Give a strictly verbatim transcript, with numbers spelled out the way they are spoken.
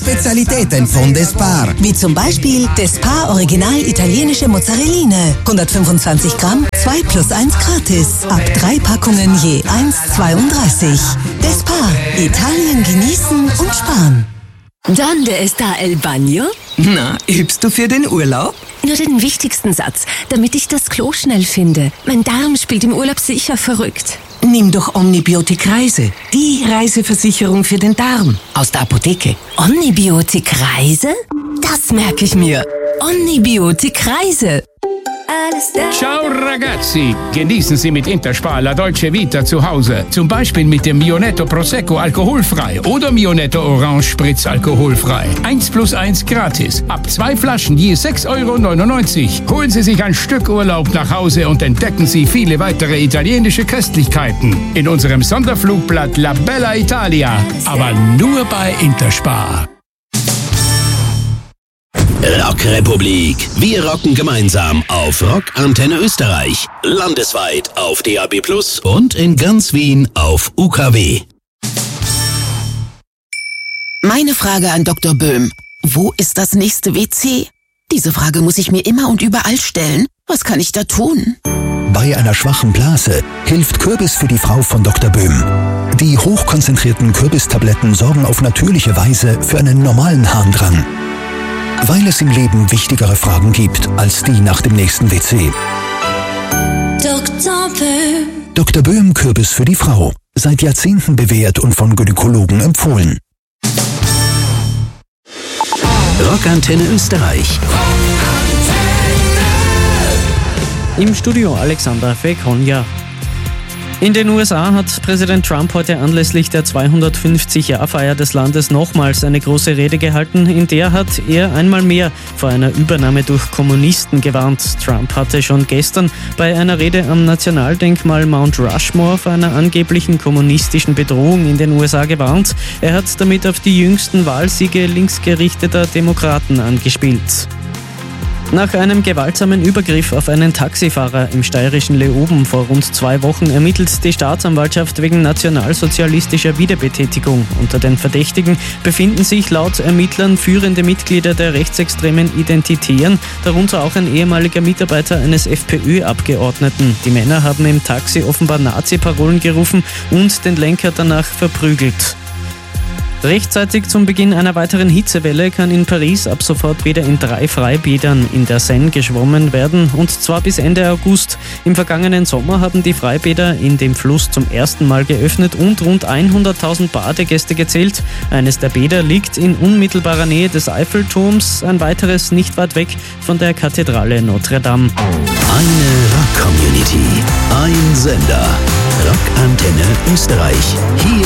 Spezialitäten von Despar. Wie zum Beispiel Despar Original italienische Mozzarelline. hundertfünfundzwanzig Gramm, zwei plus eins gratis. Ab drei Packungen je eins Komma zweiunddreißig. Despar. Italien genießen und sparen. ¿Dónde está el baño? Na, übst du für den Urlaub? Nur den wichtigsten Satz, damit ich das Klo schnell finde. Mein Darm spielt im Urlaub sicher verrückt. Nimm doch Omnibiotik Reise, die Reiseversicherung für den Darm aus der Apotheke. Omnibiotik Reise? Das merke ich mir. Omnibiotik Reise. Ciao ragazzi, genießen Sie mit Interspar La Dolce Vita zu Hause. Zum Beispiel mit dem Mionetto Prosecco alkoholfrei oder Mionetto Orange Spritz alkoholfrei. eins plus eins gratis. Ab zwei Flaschen je sechs Euro neunundneunzig. Holen Sie sich ein Stück Urlaub nach Hause und entdecken Sie viele weitere italienische Köstlichkeiten in unserem Sonderflugblatt La Bella Italia. Aber nur bei Interspar. Rockrepublik. Wir rocken gemeinsam auf Rock Antenne Österreich. Landesweit auf D A B plus und in ganz Wien auf U K W. Meine Frage an Doktor Böhm. Wo ist das nächste W C? Diese Frage muss ich mir immer und überall stellen. Was kann ich da tun? Bei einer schwachen Blase hilft Kürbis für die Frau von Doktor Böhm. Die hochkonzentrierten Kürbistabletten sorgen auf natürliche Weise für einen normalen Harndrang. Weil es im Leben wichtigere Fragen gibt als die nach dem nächsten W C. Doktor Böhm. Doktor Böhm Kürbis für die Frau. Seit Jahrzehnten bewährt und von Gynäkologen empfohlen. Rockantenne Österreich. Im Studio Alexandra Fekonja. In den U S A hat Präsident Trump heute anlässlich der zweihundertfünfzig-Jahr-Feier des Landes nochmals eine große Rede gehalten. In der hat er einmal mehr vor einer Übernahme durch Kommunisten gewarnt. Trump hatte schon gestern bei einer Rede am Nationaldenkmal Mount Rushmore vor einer angeblichen kommunistischen Bedrohung in den U S A gewarnt. Er hat damit auf die jüngsten Wahlsiege linksgerichteter Demokraten angespielt. Nach einem gewaltsamen Übergriff auf einen Taxifahrer im steirischen Leoben vor rund zwei Wochen ermittelt die Staatsanwaltschaft wegen nationalsozialistischer Wiederbetätigung. Unter den Verdächtigen befinden sich laut Ermittlern führende Mitglieder der rechtsextremen Identitären, darunter auch ein ehemaliger Mitarbeiter eines FPÖ-Abgeordneten. Die Männer haben im Taxi offenbar Nazi-Parolen gerufen und den Lenker danach verprügelt. Rechtzeitig zum Beginn einer weiteren Hitzewelle kann in Paris ab sofort wieder in drei Freibädern in der Seine geschwommen werden, und zwar bis Ende August. Im vergangenen Sommer haben die Freibäder in dem Fluss zum ersten Mal geöffnet und rund hunderttausend Badegäste gezählt. Eines der Bäder liegt in unmittelbarer Nähe des Eiffelturms, ein weiteres nicht weit weg von der Kathedrale Notre Dame. Eine Rock-Community, ein Sender. Rockantenne Österreich. Hier